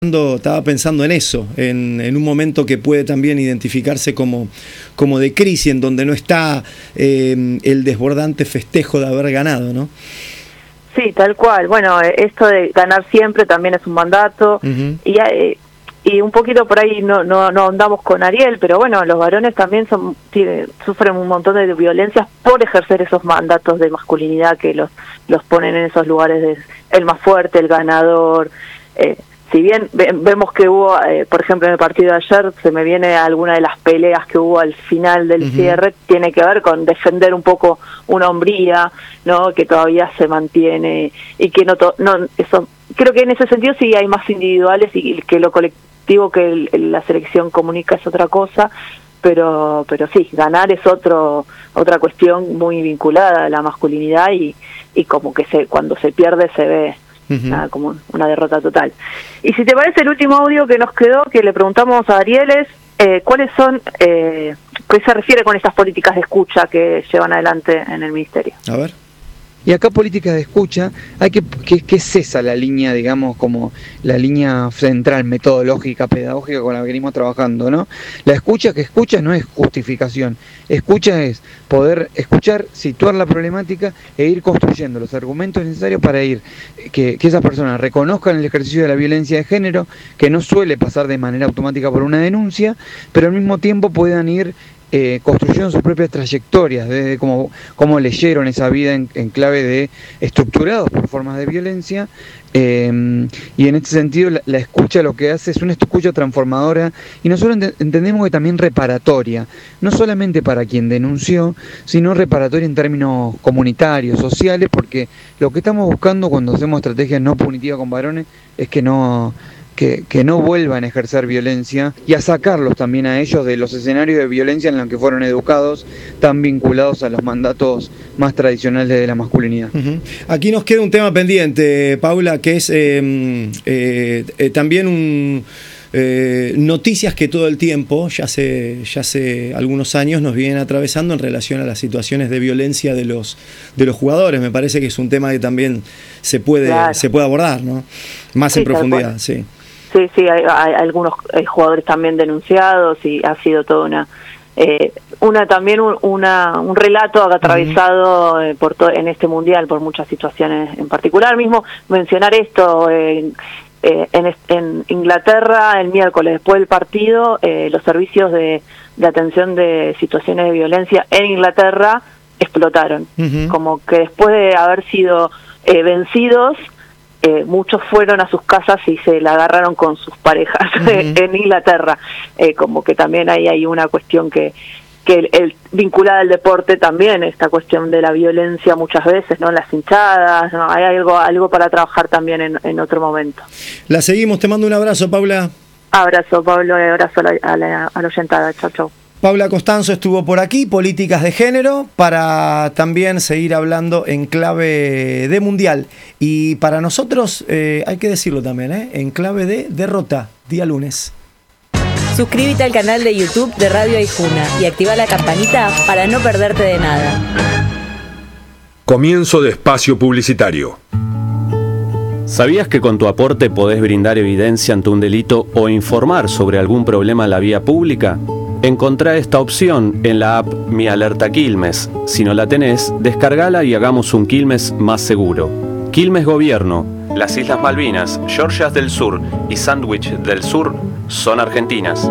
Estaba pensando en eso, en un momento que puede también identificarse como de crisis, en donde no está el desbordante festejo de haber ganado, ¿no? Sí, tal cual. Bueno, esto de ganar siempre también es un mandato. Uh-huh. Y un poquito por ahí no andamos con Ariel, pero bueno, los varones también sufren un montón de violencias por ejercer esos mandatos de masculinidad que los ponen en esos lugares de el más fuerte, el ganador. Si bien vemos que hubo, por ejemplo, en el partido de ayer, se me viene alguna de las peleas que hubo al final del uh-huh. cierre, tiene que ver con defender un poco una hombría, ¿no? Que todavía se mantiene y que no eso, creo que en ese sentido sí hay más individuales y que lo colectivo que la selección comunica es otra cosa, pero sí, ganar es otra cuestión muy vinculada a la masculinidad y como que cuando se pierde se ve nada, como una derrota total. Y si te parece, el último audio que nos quedó, que le preguntamos a Ariel es ¿cuáles son, qué se refiere con estas políticas de escucha que llevan adelante en el ministerio? A ver. Y acá política de escucha, hay que es esa la línea, digamos, como la línea central, metodológica, pedagógica con la que venimos trabajando, ¿no? La escucha no es justificación, escucha es poder escuchar, situar la problemática e ir construyendo los argumentos necesarios para que esas personas reconozcan el ejercicio de la violencia de género, que no suele pasar de manera automática por una denuncia, pero al mismo tiempo puedan ir construyeron sus propias trayectorias, desde cómo leyeron esa vida en clave de estructurados por formas de violencia, y en este sentido la escucha lo que hace es una escucha transformadora, y nosotros entendemos que también reparatoria, no solamente para quien denunció, sino reparatoria en términos comunitarios, sociales, porque lo que estamos buscando cuando hacemos estrategias no punitivas con varones es que no vuelvan a ejercer violencia y a sacarlos también a ellos de los escenarios de violencia en los que fueron educados, tan vinculados a los mandatos más tradicionales de la masculinidad. Uh-huh. Aquí nos queda un tema pendiente, Paula, que es también noticias que todo el tiempo, ya hace algunos años, nos vienen atravesando en relación a las situaciones de violencia de los jugadores. Me parece que es un tema que también se puede abordar, ¿no? Más en profundidad, sí. Sí, hay algunos jugadores también denunciados y ha sido toda un relato atravesado en este mundial por muchas situaciones en particular. Mismo mencionar esto, en Inglaterra el miércoles después del partido, los servicios de atención de situaciones de violencia en Inglaterra explotaron, uh-huh. Como que después de haber sido vencidos, muchos fueron a sus casas y se la agarraron con sus parejas uh-huh. en Inglaterra, como que también ahí hay una cuestión que vinculada al deporte también, esta cuestión de la violencia muchas veces, ¿no? En las hinchadas, ¿no? Hay algo para trabajar también en otro momento. La seguimos, te mando un abrazo, Paula. Abrazo, Pablo, abrazo a la oyentada, chau. Paula Costanzo estuvo por aquí, políticas de género, para también seguir hablando en clave de mundial. Y para nosotros, hay que decirlo también, en clave de derrota, día lunes. Suscríbete al canal de YouTube de Radio Aijuna y activa la campanita para no perderte de nada. Comienzo de espacio publicitario. ¿Sabías que con tu aporte podés brindar evidencia ante un delito o informar sobre algún problema en la vía pública? Encontrá esta opción en la app Mi Alerta Quilmes. Si no la tenés, descargala y hagamos un Quilmes más seguro. Quilmes Gobierno. Las Islas Malvinas, Georgias del Sur y Sandwich del Sur son argentinas.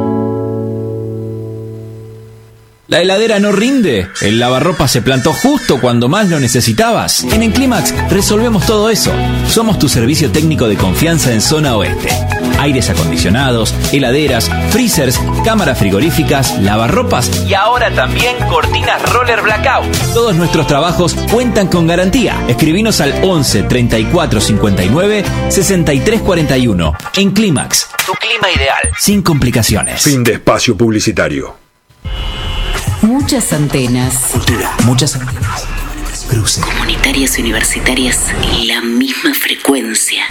¿La heladera no rinde? ¿El lavarropas se plantó justo cuando más lo necesitabas? En Enclimax resolvemos todo eso. Somos tu servicio técnico de confianza en zona oeste. Aires acondicionados, heladeras, freezers, cámaras frigoríficas, lavarropas y ahora también cortinas roller blackout. Todos nuestros trabajos cuentan con garantía. Escribinos al 11 34 59 63 41. Enclimax, tu clima ideal, sin complicaciones. Fin de espacio publicitario. Muchas antenas. Cultura. Muchas antenas. Cruce. Comunitarias y universitarias, la misma frecuencia.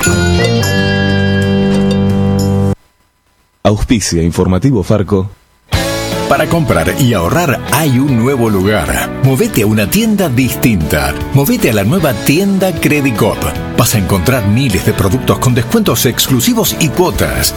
Auspicia Informativo Farco. Para comprar y ahorrar hay un nuevo lugar. Movete a una tienda distinta. Movete a la nueva tienda Credicop. Vas a encontrar miles de productos con descuentos exclusivos y cuotas.